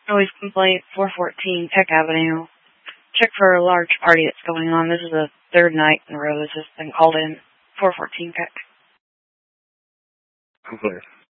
Noise complaint, 414 Peck Avenue. Check for a large party that's going on. This is the third night in a row this has been called in. 414 Peck. I'm clear.